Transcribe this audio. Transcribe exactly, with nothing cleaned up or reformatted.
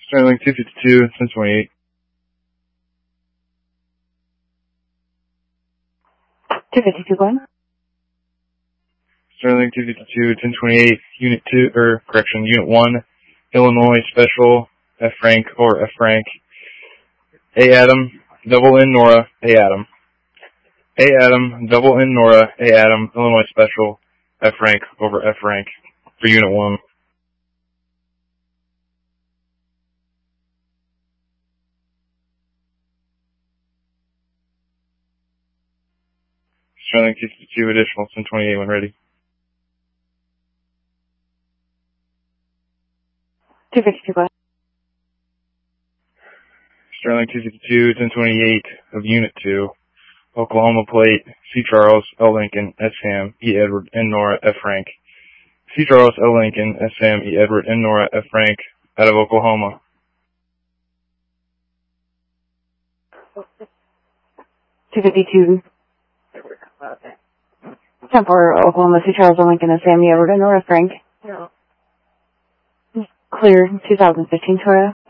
Sterling two fifty-two, ten twenty-eight. two fifty-two, go ahead. Sterling two fifty-two, ten twenty-eight, Unit two, or correction, Unit one, Illinois Special, F. Frank, or F. Frank. A. Adam, double N Nora, A. Adam. A. Adam, double N Nora, A. Adam, Illinois Special, F. Frank, over F. Frank, for Unit one. Sterling two fifty-two, additional, ten twenty-eight when ready. two fifty-two, go ahead. Sterling two fifty-two, ten twenty-eight of Unit two, Oklahoma Plate, C. Charles, L. Lincoln, S. Sam, E. Edward, N. Nora, F. Frank. C. Charles, L. Lincoln, S. Sam, E. Edward, N. Nora, F. Frank, out of Oklahoma. two fifty-two. ten for Oklahoma, C. Charles, L. Lincoln, S. Sam, E. Edward, N. Nora, F. Frank. Clear, two thousand fifteen Toyota.